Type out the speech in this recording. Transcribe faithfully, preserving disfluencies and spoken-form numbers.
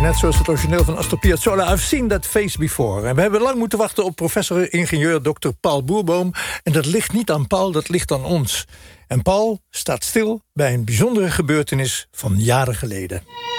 net zoals het origineel van Astor Piazzolla. I've seen that face before. En we hebben lang moeten wachten op professor-ingenieur dokter Paul Boerboom. En dat ligt niet aan Paul, dat ligt aan ons. En Paul staat stil bij een bijzondere gebeurtenis van jaren geleden.